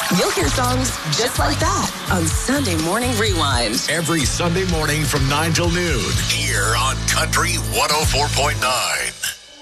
You'll hear songs just like that on Sunday Morning Rewind. Every Sunday morning from 9 till noon here on Country 104.9.